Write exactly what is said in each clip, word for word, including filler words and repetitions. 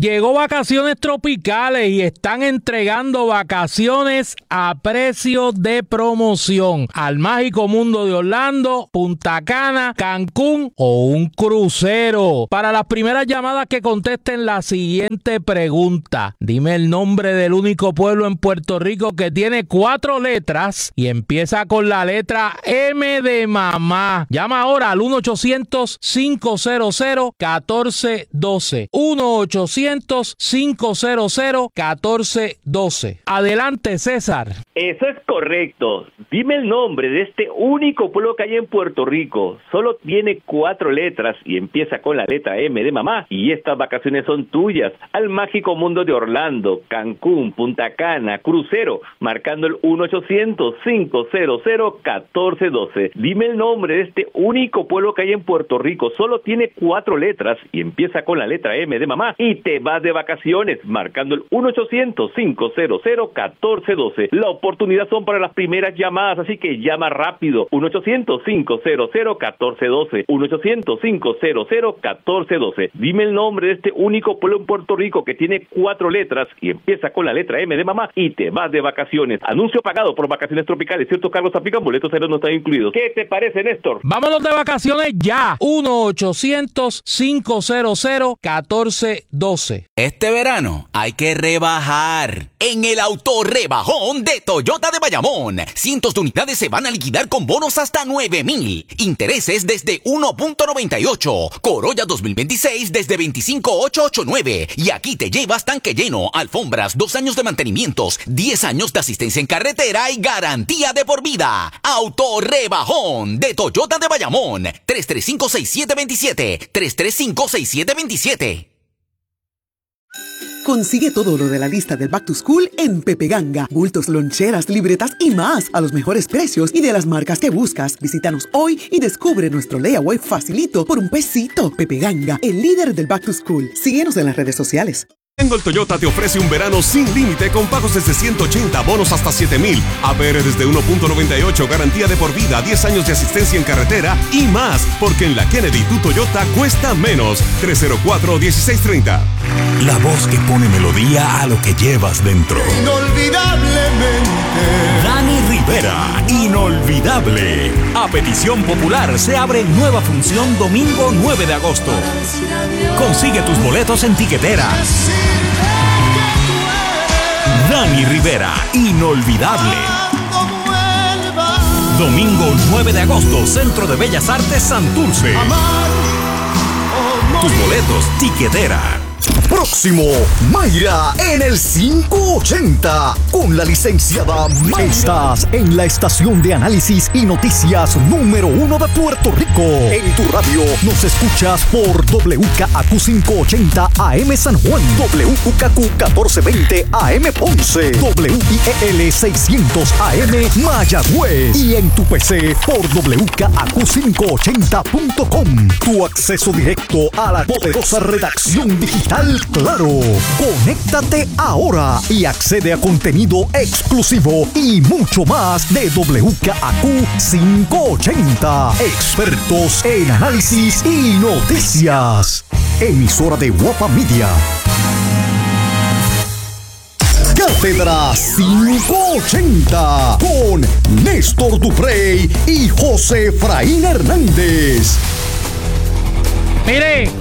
Llegó Vacaciones Tropicales y están entregando vacaciones a precio de promoción al mágico mundo de Orlando, Punta Cana, Cancún o un crucero. Para las primeras llamadas que contesten la siguiente pregunta: dime el nombre del único pueblo en Puerto Rico que tiene cuatro letras y empieza con la letra M de mamá. Llama ahora al uno ochocientos, cinco cero cero, uno cuatro uno dos. uno ochocientos, cinco cero cero, uno cuatro uno dos. Adelante, César. Eso es correcto. Dime el nombre de este único pueblo que hay en Puerto Rico. Solo tiene cuatro letras y empieza con la letra M de mamá. Y estas vacaciones son tuyas al mágico mundo de Orlando, Cancún, Punta Cana, crucero, marcando el uno ochocientos, cinco cero cero, uno cuatro uno dos. Dime el nombre de este único pueblo que hay en Puerto Rico. Solo tiene cuatro letras y empieza con la letra M de mamá. Y te vas de vacaciones marcando el uno ochocientos, cinco cero cero, uno cuatro uno dos. La oportunidad son para las primeras llamadas, así que llama rápido. uno ochocientos, cinco cero cero, uno cuatro uno dos. uno ochocientos, cinco cero cero, uno cuatro uno dos. Dime el nombre de este único pueblo en Puerto Rico que tiene cuatro letras y empieza con la letra M de mamá y te vas de vacaciones. Anuncio pagado por Vacaciones Tropicales. Ciertos cargos aplican, boletos aéreos no están incluidos. ¿Qué te parece, Néstor? Vámonos de vacaciones ya. uno ochocientos, cinco cero cero, uno cuatro uno dos. Este verano hay que rebajar en el autorrebajón de Toyota de Bayamón. Cientos de unidades se van a liquidar con bonos hasta nueve mil. Intereses desde uno punto noventa y ocho. Corolla dos mil veintiséis desde veinticinco mil ochocientos ochenta y nueve. Y aquí te llevas tanque lleno, alfombras, dos años de mantenimientos, diez años de asistencia en carretera y garantía de por vida. Autorrebajón de Toyota de Bayamón. tres tres cinco, seis siete dos siete. tres tres cinco, seis siete dos siete. Consigue todo lo de la lista del Back to School en Pepe Ganga. Bultos, loncheras, libretas y más a los mejores precios y de las marcas que buscas. Visítanos hoy y descubre nuestro layaway facilito por un pesito. Pepe Ganga, el líder del Back to School. Síguenos en las redes sociales. Engol Toyota te ofrece un verano sin límite con pagos desde ciento ochenta, bonos hasta siete mil, A P R desde uno punto noventa y ocho, garantía de por vida, diez años de asistencia en carretera y más, porque en la Kennedy tu Toyota cuesta menos. tres cero cuatro, uno seis tres cero. La voz que pone melodía a lo que llevas dentro. Inolvidablemente. Dani Rivera, inolvidable. A petición popular se abre nueva función domingo nueve de agosto. Consigue tus boletos en tiquetera. Dani Rivera, inolvidable. Domingo nueve de agosto, Centro de Bellas Artes Santurce. Tus boletos, tiquetera. Próximo, Mayra en el quinientos ochenta con la licenciada Mayra. Estás en la estación de análisis y noticias número uno de Puerto Rico. En tu radio nos escuchas por W K A Q quinientos ochenta A M San Juan, W K Q catorce veinte A M Ponce, W I E L seiscientos A M Mayagüez y en tu P C por W K A Q quinientos ochenta punto com. Tu acceso directo a la poderosa redacción digital Claro. Conéctate ahora y accede a contenido exclusivo y mucho más de W K A Q quinientos ochenta. Expertos en análisis y noticias. Emisora de Guapa Media. Cátedra quinientos ochenta con Néstor Duprey y José Efraín Hernández. Mire,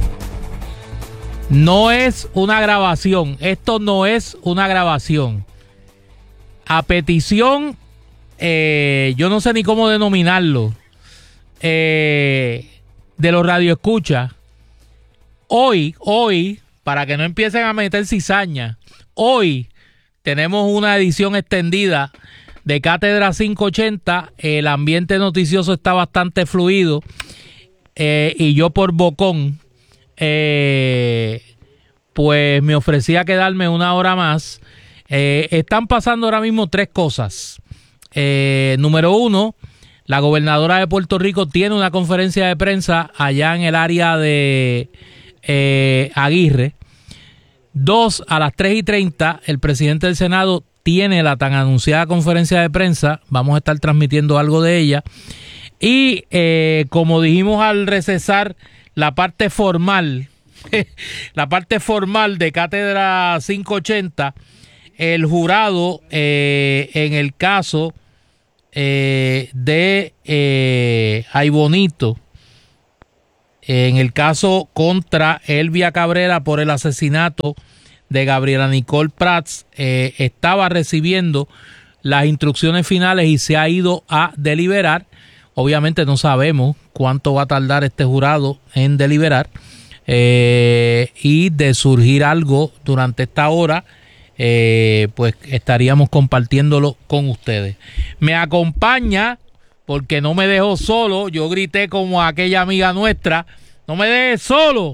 no es una grabación. Esto no es una grabación. A petición, eh, yo no sé ni cómo denominarlo, eh, de los radioescuchas. Hoy, hoy, para que no empiecen a meter cizaña, hoy tenemos una edición extendida de Cátedra quinientos ochenta. El ambiente noticioso está bastante fluido eh, y yo por bocón Eh, pues me ofrecía quedarme una hora más. Eh, están pasando ahora mismo tres cosas. Eh, número uno, la gobernadora de Puerto Rico tiene una conferencia de prensa allá en el área de eh, Aguirre. Dos, a las tres y treinta, el presidente del Senado tiene la tan anunciada conferencia de prensa. Vamos a estar transmitiendo algo de ella. Y eh, como dijimos al recesar la parte formal la parte formal de Cátedra quinientos ochenta, el jurado eh, en el caso eh, de eh, Ay Bonito, en el caso contra Elvia Cabrera por el asesinato de Gabriela Nicole Prats, eh, estaba recibiendo las instrucciones finales y se ha ido a deliberar. Obviamente no sabemos cuánto va a tardar este jurado en deliberar, eh, y de surgir algo durante esta hora, eh, pues estaríamos compartiéndolo con ustedes. Me acompaña, porque no me dejó solo, yo grité como aquella amiga nuestra, no me dejes solo,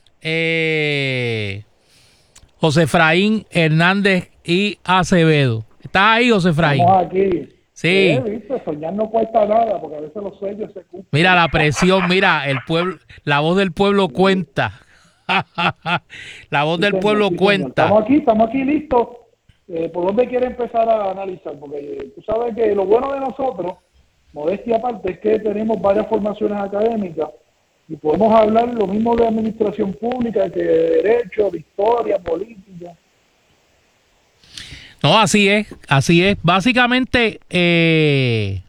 eh, José Efraín Hernández y Acevedo. ¿Estás ahí, José Efraín? Estamos aquí. Sí. Eh, ¿viste? Soñar no cuesta nada, porque a veces los sueños se cumplen. Mira la presión, mira, el pueblo, la voz del pueblo cuenta. La voz Sí, del señor, pueblo sí, cuenta. Señor. Estamos aquí, estamos aquí listos. Eh, ¿Por dónde quiere empezar a analizar? Porque eh, tú sabes que lo bueno de nosotros, modestia aparte, es que tenemos varias formaciones académicas y podemos hablar lo mismo de administración pública que de derecho, de historia, política. No, así es, así es. Básicamente, eh,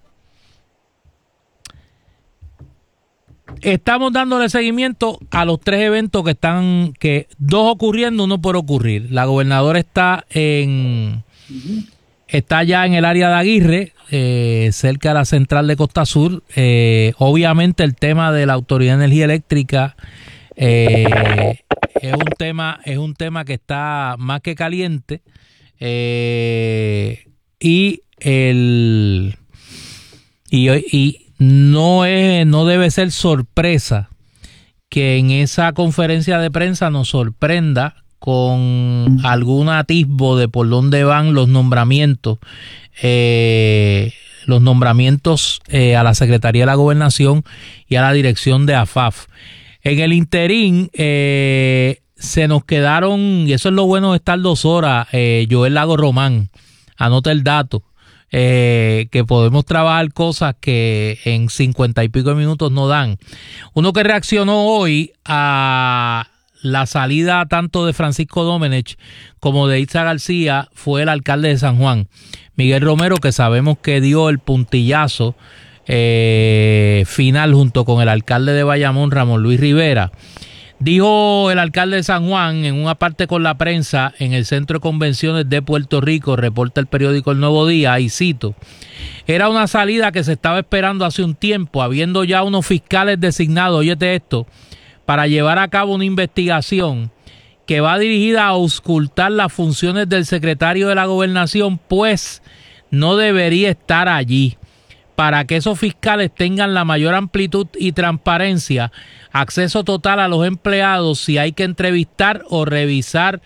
estamos dándole seguimiento a los tres eventos que están, que dos ocurriendo, uno por ocurrir. La gobernadora está en, uh-huh. está ya en el área de Aguirre, eh, cerca de la central de Costa Sur. Eh, obviamente el tema de la Autoridad de Energía Eléctrica eh, es un tema, es un tema que está más que caliente. Eh, y el y, y no es no debe ser sorpresa que en esa conferencia de prensa nos sorprenda con algún atisbo de por dónde van los nombramientos eh, los nombramientos eh, a la Secretaría de la Gobernación y a la dirección de A F A F. En el interín eh, se nos quedaron, y eso es lo bueno de estar dos horas, eh, Joel Lago Román, anota el dato, eh, que podemos trabajar cosas que en cincuenta y pico de minutos no dan. Uno que reaccionó hoy a la salida tanto de Francisco Domenech como de Itza García fue el alcalde de San Juan, Miguel Romero, que sabemos que dio el puntillazo eh, final junto con el alcalde de Bayamón, Ramón Luis Rivera. Dijo el alcalde de San Juan en una parte con la prensa en el Centro de Convenciones de Puerto Rico, reporta el periódico El Nuevo Día, y cito: era una salida que se estaba esperando hace un tiempo, habiendo ya unos fiscales designados, óyete esto, para llevar a cabo una investigación que va dirigida a auscultar las funciones del secretario de la Gobernación, pues no debería estar allí. Para que esos fiscales tengan la mayor amplitud y transparencia, acceso total a los empleados si hay que entrevistar o revisar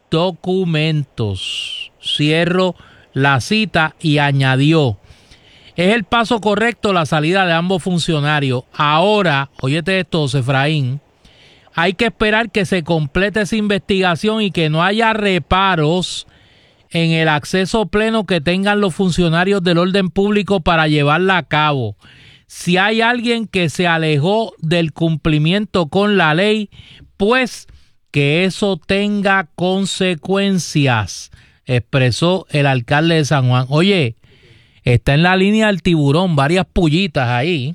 documentos. Cierro la cita y añadió: es el paso correcto la salida de ambos funcionarios. Ahora, óyete esto, José Efraín, hay que esperar que se complete esa investigación y que no haya reparos en el acceso pleno que tengan los funcionarios del orden público para llevarla a cabo. Si hay alguien que se alejó del cumplimiento con la ley, pues que eso tenga consecuencias, expresó el alcalde de San Juan. Oye, está en la línea del tiburón, varias pullitas ahí.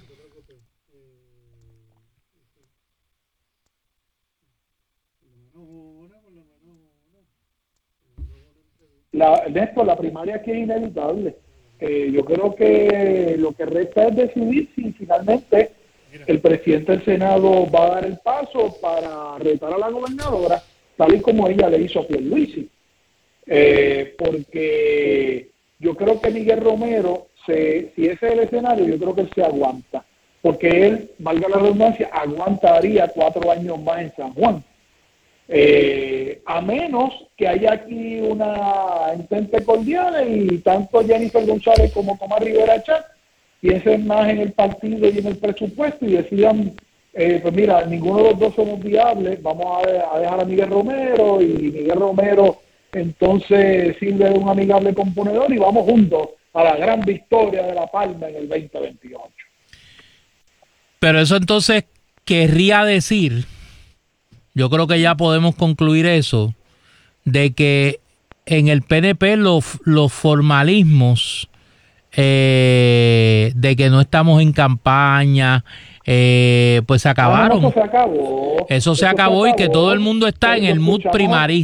La, Néstor, la primaria aquí es inevitable. Eh, yo creo que lo que resta es decidir si finalmente el presidente del Senado va a dar el paso para retar a la gobernadora, tal y como ella le hizo a Pierluisi. Eh, porque yo creo que Miguel Romero, se, si ese es el escenario, yo creo que él se aguanta. Porque él, valga la redundancia, aguantaría cuatro años más en San Juan. Eh, a menos que haya aquí una entente cordial y tanto Jennifer González como Tomás Rivera Chat piensen más en el partido y en el presupuesto y decidan, eh, pues mira, ninguno de los dos somos viables, vamos a, a dejar a Miguel Romero, y Miguel Romero entonces sirve de un amigable componedor y vamos juntos a la gran victoria de La Palma en el veinte veintiocho. Pero eso entonces querría decir, yo creo que ya podemos concluir eso, de que en el P N P los, los formalismos eh, de que no estamos en campaña, eh, pues se acabaron. No, no, eso se acabó. Eso se acabó, y que todo el mundo está en el mood primarista.